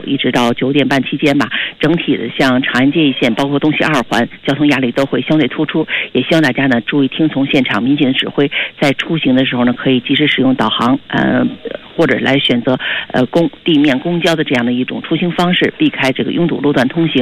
一直到9点半期间吧，整体的像长安街一线，包括东西2环，交通压力都会相对突出。也希望大家呢注意听从现场民警的指挥，在出行的时候呢，可以及时使用导航，或者来选择地面公交的这样的一种出行方式，避开这个拥堵路段通行。